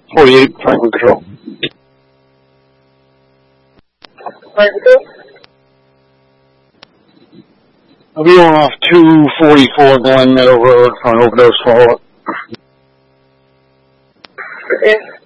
48, Franklin Control. I'll be on off 244 Glen Meadow Road for an overdose follow-up. Okay.